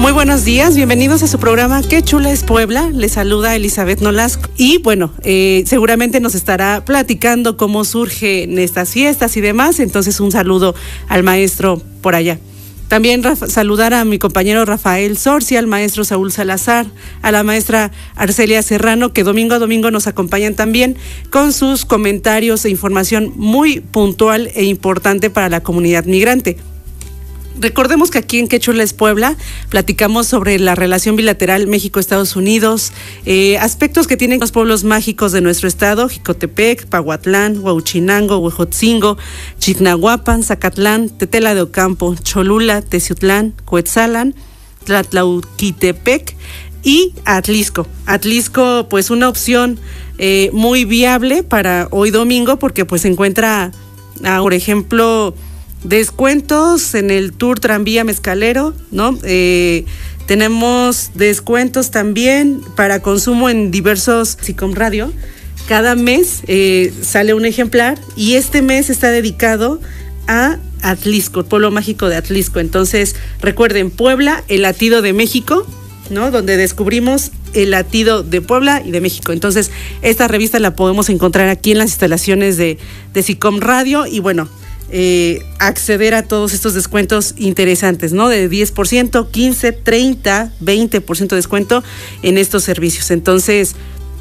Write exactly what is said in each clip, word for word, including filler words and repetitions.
Muy buenos días, bienvenidos a su programa Qué chula es Puebla. Les saluda Elizabeth Nolasco. Y bueno, eh, seguramente nos estará platicando cómo surgen estas fiestas y demás. Entonces un saludo al maestro por allá. También Rafa, saludar a mi compañero Rafael Sorcia, al maestro Saúl Salazar, a la maestra Arcelia Serrano, que domingo a domingo nos acompañan también con sus comentarios e información muy puntual e importante para la comunidad migrante. Recordemos que aquí en Qué chula es Puebla platicamos sobre la relación bilateral México-Estados Unidos, eh, aspectos que tienen los pueblos mágicos de nuestro estado: Jicotepec, Pahuatlán, Huauchinango, Huejotzingo, Chignahuapan, Zacatlán, Tetela de Ocampo, Cholula, Teciutlán, Cuetzalan, Tlatlauquitepec y Atlisco. Atlisco, pues una opción eh, muy viable para hoy domingo, porque pues se encuentra, ah, por ejemplo, descuentos en el tour tranvía mezcalero, ¿no? Eh, tenemos descuentos también para consumo en diversos SICOM Radio. Cada mes eh, sale un ejemplar y este mes está dedicado a Atlisco, el pueblo mágico de Atlisco. Entonces, recuerden, Puebla, el latido de México, ¿no? Donde descubrimos el latido de Puebla y de México. Entonces, esta revista la podemos encontrar aquí en las instalaciones de, de SICOM Radio y bueno, Eh, acceder a todos estos descuentos interesantes, ¿no? De diez por ciento, quince, treinta, veinte por ciento de descuento en estos servicios. Entonces,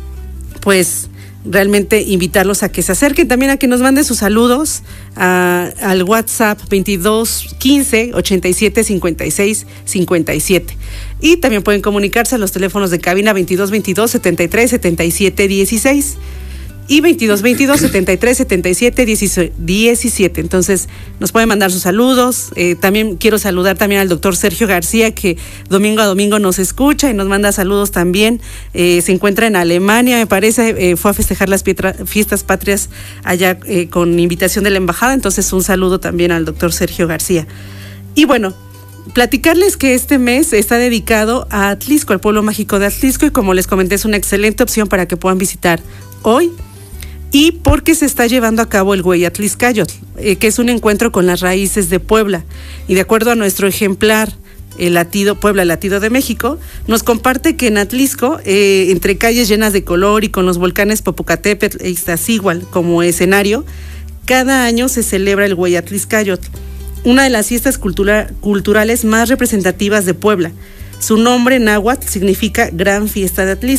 pues realmente invitarlos a que se acerquen, también a que nos manden sus saludos a, al WhatsApp veintidós quince ochenta y siete cincuenta y seis cincuenta y siete. Y también pueden comunicarse a los teléfonos de cabina veintidós veintidós setenta y tres setenta y siete dieciséis. Y veintidós veintidós setenta y tres setenta y siete diecisiete. Entonces nos pueden mandar sus saludos. Eh, también quiero saludar también al doctor Sergio García, que domingo a domingo nos escucha y nos manda saludos también. Eh, se encuentra en Alemania, me parece, eh, fue a festejar las pietra, fiestas patrias allá eh, con invitación de la embajada. Entonces un saludo también al doctor Sergio García. Y bueno, platicarles que este mes está dedicado a Atlisco, al pueblo mágico de Atlisco, y como les comenté, es una excelente opción para que puedan visitar hoy. Y porque se está llevando a cabo el Hueyatliscayotl, eh, que es un encuentro con las raíces de Puebla. Y de acuerdo a nuestro ejemplar, el latido, Puebla, el latido de México, nos comparte que en Atlisco, eh, entre calles llenas de color y con los volcanes Popocatépetl e Iztaccíhuatl como escenario, cada año se celebra el Hueyatliscayotl, una de las fiestas cultura, culturales más representativas de Puebla. Su nombre náhuatl significa Gran Fiesta de Atlisco.